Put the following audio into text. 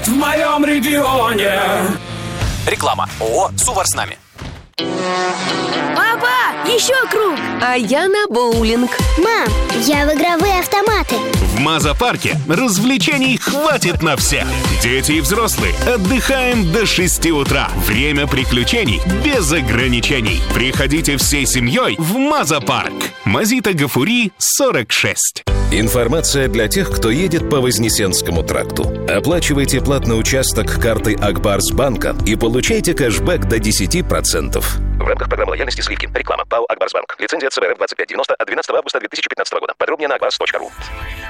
нет в моем регионе. Реклама. ООО «Сувар с нами». Папа, еще круг. А я на боулинг. Мам, я в игровые автоматы. В Маза-парке развлечений хватит на всех. Дети и взрослые отдыхаем до 6 утра. Время приключений без ограничений. Приходите всей семьей в Маза-парк. Мазита Гафури, 46. Информация для тех, кто едет по Вознесенскому тракту. Оплачивайте платный участок картой Акбарсбанка и получайте кэшбэк до 10%. В рамках программы лояльности скидки. Реклама. ПАО «Акбарсбанк». Лицензия ЦБРФ 2590 от 12 августа 2015 года. Подробнее на akbars.ru.